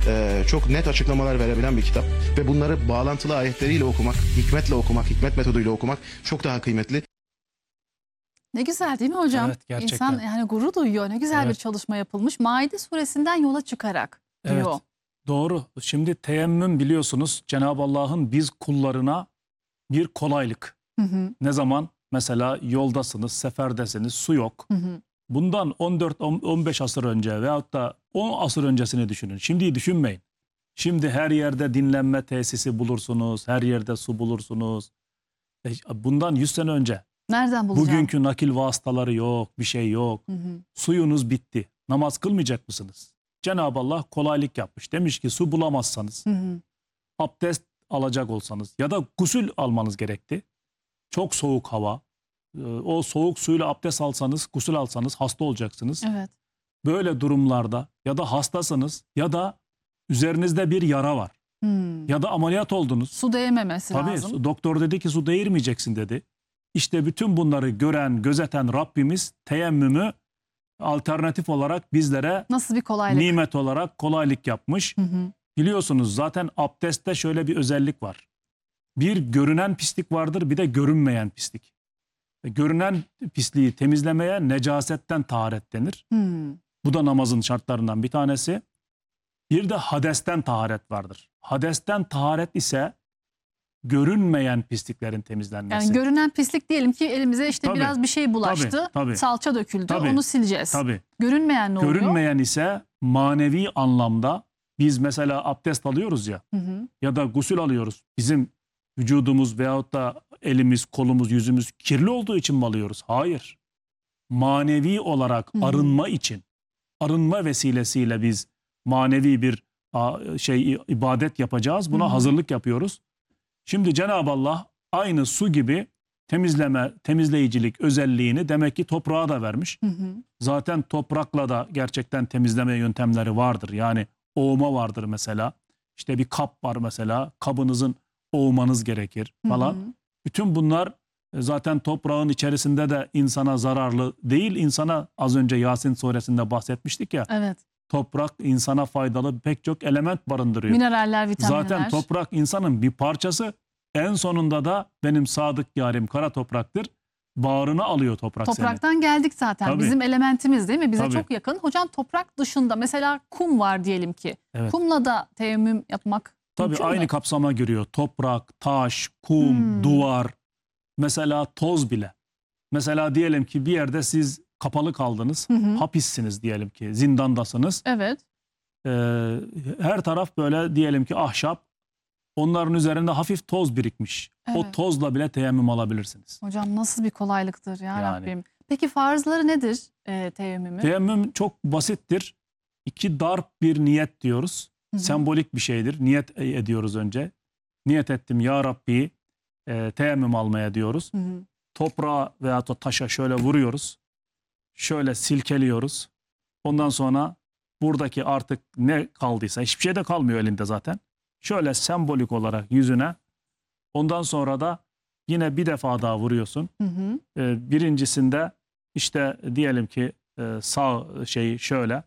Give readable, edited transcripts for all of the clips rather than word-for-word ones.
çok net açıklamalar verebilen bir kitap. Ve bunları bağlantılı ayetleriyle okumak, hikmetle okumak, hikmet metoduyla okumak çok daha kıymetli. Ne güzel değil mi hocam? Evet, gerçekten. İnsan yani gurur duyuyor. Ne güzel bir Evet. çalışma yapılmış. Maide suresinden yola çıkarak diyor. Evet, doğru. Şimdi teyemmüm biliyorsunuz Cenab-ı Allah'ın biz kullarına bir kolaylık. Hı hı, Ne zaman? Mesela yoldasınız, seferdesiniz, su yok. hı hı. Bundan 14-15 asır önce veyahut da 10 asır öncesini düşünün. Şimdiyi düşünmeyin. Şimdi her yerde dinlenme tesisi bulursunuz, her yerde su bulursunuz. Bundan 100 sene önce Nereden bulacağım? bugünkü nakil vasıtaları yok, bir şey yok. Hı hı. Suyunuz bitti. Namaz kılmayacak mısınız? Cenab-ı Allah kolaylık yapmış. Demiş ki su bulamazsanız, Hı hı. abdest alacak olsanız ya da gusül almanız gerekti. Çok soğuk hava. O soğuk suyla abdest alsanız, gusül alsanız hasta olacaksınız. Evet. Böyle durumlarda ya da hastasınız ya da üzerinizde bir yara var Hmm. ya da ameliyat oldunuz. Su değmemesi Tabii lazım. doktor dedi ki su değirmeyeceksin dedi. İşte bütün bunları gören, gözeten Rabbimiz teyemmümü alternatif olarak bizlere Nasıl bir kolaylık. nimet olarak kolaylık yapmış. Hı hı. Biliyorsunuz zaten abdestte şöyle bir özellik var. Bir görünen pislik vardır, bir de görünmeyen pislik. Görünen pisliği temizlemeye necasetten taharet denir. Hmm. Bu da namazın şartlarından bir tanesi. Bir de hadesten taharet vardır. Hadesten taharet ise görünmeyen pisliklerin temizlenmesi. Yani görünen pislik diyelim ki elimize işte Tabii, biraz bir şey bulaştı. tabii. Salça döküldü. Tabii, Onu sileceğiz. Tabii. Görünmeyen ne oluyor? Görünmeyen ise manevi anlamda biz mesela abdest alıyoruz ya Hı hı. ya da gusül alıyoruz. Bizim vücudumuz veyahut da elimiz, kolumuz, yüzümüz kirli olduğu için mi alıyoruz? Hayır. Manevi olarak arınma için, arınma vesilesiyle biz manevi bir ibadet yapacağız. Buna hazırlık yapıyoruz. Şimdi Cenab-ı Allah aynı su gibi temizleyicilik özelliğini demek ki toprağa da vermiş. Hı hı. Zaten toprakla da gerçekten temizleme yöntemleri vardır. Yani ovma vardır mesela. İşte bir kap var mesela. Kabınızın ovmanız gerekir falan. Hı hı. Bütün bunlar zaten toprağın içerisinde de insana zararlı değil. İnsana az önce Yasin suresinde bahsetmiştik ya. Evet. Toprak insana faydalı pek çok element barındırıyor. Mineraller, vitaminler. Zaten toprak insanın bir parçası. En sonunda da benim sadık yarim kara topraktır. Bağrına alıyor toprak seni. Topraktan geldik zaten. Tabii. Bizim elementimiz değil mi? Bize Tabii. çok yakın. Hocam toprak dışında mesela kum var diyelim ki. Evet. Kumla da teyemmüm yapmak Tabii mümkün aynı mü? kapsama giriyor. Toprak, taş, kum, duvar, mesela toz bile. Mesela diyelim ki bir yerde siz kapalı kaldınız, hapissiniz diyelim ki, zindandasınız. Evet. Her taraf böyle diyelim ki ahşap, onların üzerinde hafif toz birikmiş. O Evet. tozla bile teyemmüm alabilirsiniz. Hocam nasıl bir kolaylıktır ya Yani. Rabbim. Peki farzları nedir teyemmümün? Teyemmüm çok basittir. İki darp bir niyet diyoruz. Sembolik bir şeydir. Niyet ediyoruz önce. Niyet ettim ya Rabbi teyemmüm almaya diyoruz. Hı hı. Toprağa veya da taşa şöyle vuruyoruz. Şöyle silkeliyoruz. Ondan sonra buradaki artık ne kaldıysa, hiçbir şey de kalmıyor elinde zaten. Şöyle sembolik olarak yüzüne. Ondan sonra da yine bir defa daha vuruyorsun. Hı hı. Birincisinde işte diyelim ki sağ şeyi şöyle.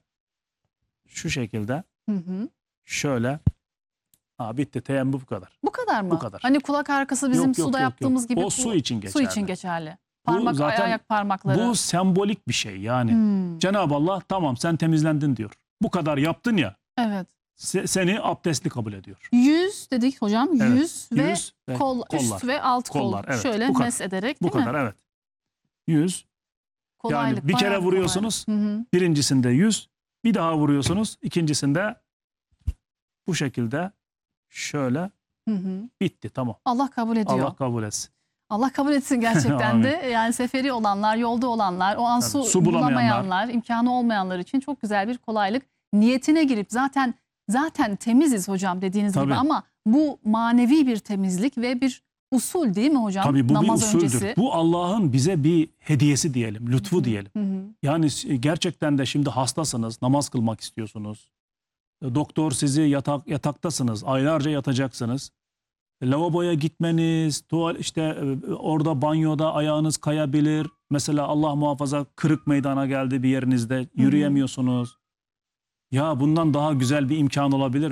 Şu şekilde. Hı hı. Şöyle. Bitti. Teyemmüm bu kadar. Bu kadar mı? Bu kadar. Hani kulak arkası bizim Yok, yok, suda yok, yaptığımız yok. gibi. O su için geçerli. Su için geçerli. Bu Parmak, zaten- ayak parmakları. Bu sembolik bir şey yani. Cenab-ı Allah tamam sen temizlendin diyor. Bu kadar yaptın ya, Evet. seni abdestli kabul ediyor. Yüz dedik hocam. Evet. Yüz ve Yüz ve kol, kollar. üst ve alt kol. Kollar, evet. Şöyle Bu kadar. mes ederek Bu değil mi? kadar evet. 100. Kolaylık, Yani bir kere bayağı bir vuruyorsunuz. kolaylık. Hı hı. Birincisinde 100. Bir daha vuruyorsunuz. İkincisinde bu şekilde şöyle Hı hı. bitti tamam. Allah kabul ediyor. Allah kabul etsin. Allah kabul etsin gerçekten Amin. de. Yani seferi olanlar, yolda olanlar, o an Tabii, su su bulamayanlar. bulamayanlar, imkanı olmayanlar için çok güzel bir kolaylık. Niyetine girip zaten temiziz hocam dediğiniz gibi Tabii. ama bu manevi bir temizlik ve bir usul değil mi hocam? Tabii bu Namaz bir usuldür. öncesi. Bu Allah'ın bize bir hediyesi diyelim, lütfu diyelim. Hı hı. Yani gerçekten de şimdi hastasınız, namaz kılmak istiyorsunuz. Doktor sizi yataktasınız, aylarca yatacaksınız. Lavaboya gitmeniz, işte orada banyoda ayağınız kayabilir. Mesela Allah muhafaza kırık meydana geldi bir yerinizde, yürüyemiyorsunuz. Ya bundan daha güzel bir imkan olabilir mi?